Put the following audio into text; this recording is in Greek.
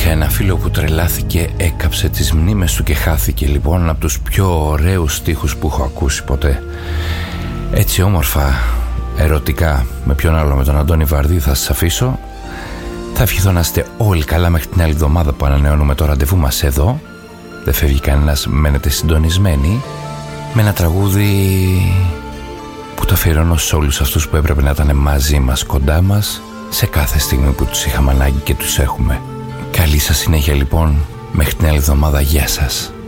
Είχα ένα φίλο που τρελάθηκε, έκαψε τις μνήμες του και χάθηκε. Λοιπόν, από τους πιο ωραίους στίχους που έχω ακούσει ποτέ. Έτσι όμορφα, ερωτικά. Με ποιον άλλο, με τον Αντώνη Βαρδί θα σας αφήσω. Θα ευχηθώ να είστε όλοι καλά μέχρι την άλλη εβδομάδα που ανανεώνουμε το ραντεβού μας εδώ. Δεν φεύγει κανένας, μένετε συντονισμένοι με ένα τραγούδι που το αφιερώνω σε όλους αυτούς που έπρεπε να ήταν μαζί μας, κοντά μας, σε κάθε στιγμή που τους είχαμε ανάγκη και τους έχουμε. Καλή σας συνέχεια λοιπόν, μέχρι την άλλη εβδομάδα, γεια σας.